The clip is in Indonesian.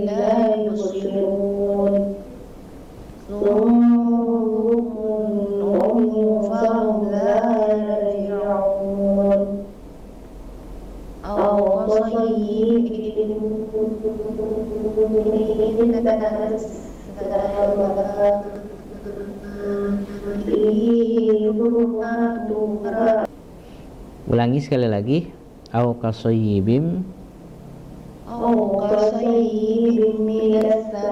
لا يبصرون صم عمي فهم لا يرجعون أو كصيب من السماء فيه ظلمات Ulangi sekali lagi. Au kasoyibim أو كصيب من السماء